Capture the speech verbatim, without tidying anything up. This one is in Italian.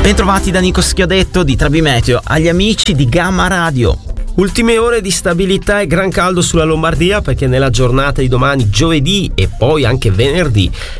Bentrovati da Nico Schiodetto di Trabimeteo, agli amici di Gamma Radio. Ultime ore di stabilità e gran caldo sulla Lombardia, perché nella giornata di domani, giovedì e poi anche venerdì,